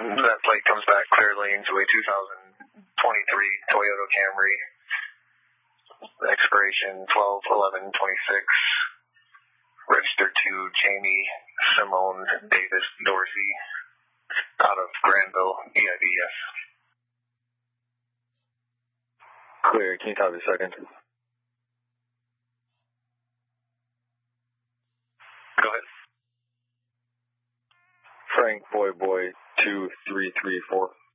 That plate comes back clearly into a 2023 Toyota Camry. Expiration 12/11/26. Registered to Jamie Simone Davis Dorsey out of Granville, EIDS. Clear. Can you copy a second? Go ahead. Frank Boy 2334.